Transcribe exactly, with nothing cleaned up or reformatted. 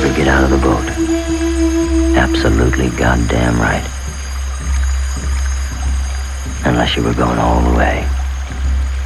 never get out of the boat. Absolutely goddamn right. Unless you were going all the way.